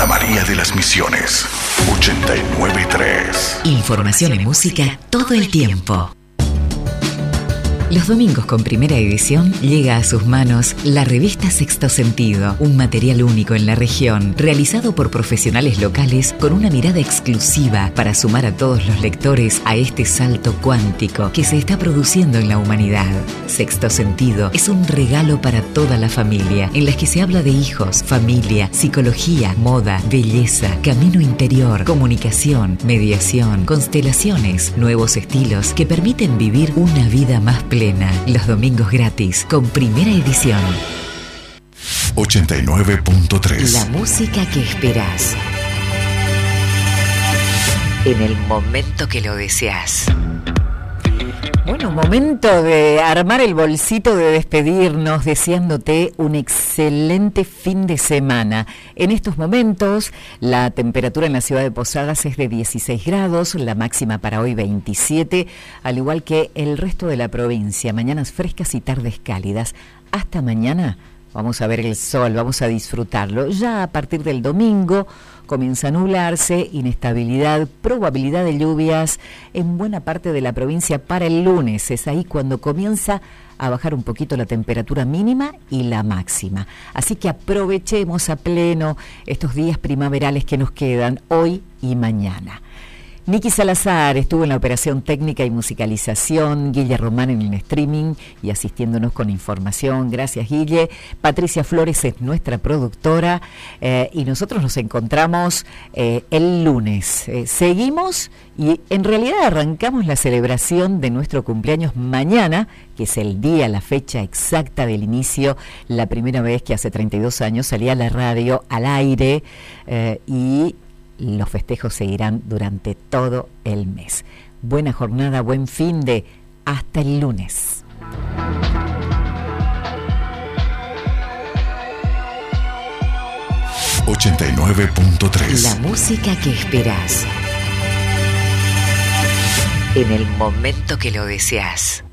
Santa María de las Misiones, 89.3. Información y música todo el tiempo. Los domingos con Primera Edición llega a sus manos la revista Sexto Sentido, un material único en la región, realizado por profesionales locales con una mirada exclusiva para sumar a todos los lectores a este salto cuántico que se está produciendo en la humanidad. Sexto Sentido es un regalo para toda la familia, en las que se habla de hijos, familia, psicología, moda, belleza, camino interior, comunicación, mediación, constelaciones, nuevos estilos que permiten vivir una vida más plena. Los domingos gratis con Primera Edición. 89.3. La música que esperás en el momento que lo deseas. Bueno, momento de armar el bolsito, de despedirnos, deseándote un excelente fin de semana. En estos momentos, la temperatura en la ciudad de Posadas es de 16 grados, la máxima para hoy 27, al igual que el resto de la provincia. Mañanas frescas y tardes cálidas. Hasta mañana vamos a ver el sol, vamos a disfrutarlo. Ya a partir del domingo comienza a nublarse, inestabilidad, probabilidad de lluvias en buena parte de la provincia para el lunes. Es ahí cuando comienza a bajar un poquito la temperatura mínima y la máxima. Así que aprovechemos a pleno estos días primaverales que nos quedan hoy y mañana. Nicky Salazar estuvo en la operación técnica y musicalización, Guille Román en el streaming y asistiéndonos con información. Gracias, Guille. Patricia Flores es nuestra productora y nosotros nos encontramos el lunes. Seguimos y en realidad arrancamos la celebración de nuestro cumpleaños mañana, que es el día, la fecha exacta del inicio, la primera vez que hace 32 años salía la radio al aire y los festejos seguirán durante todo el mes. Buena jornada, buen fin de... Hasta el lunes. ...89.3... La música que esperás en el momento que lo deseas.